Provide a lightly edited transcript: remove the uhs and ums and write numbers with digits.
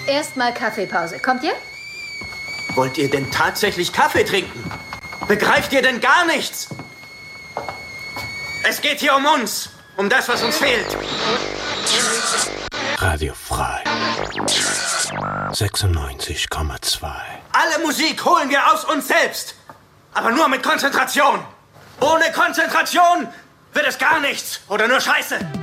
erstmal Kaffeepause. Kommt ihr? Wollt ihr denn tatsächlich Kaffee trinken? Begreift ihr denn gar nichts? Es geht hier um uns. Um das, was uns fehlt. Radio frei. 96,2. Alle Musik holen wir aus uns selbst. Aber nur mit Konzentration. Ohne Konzentration wird es gar nichts. Oder nur Scheiße.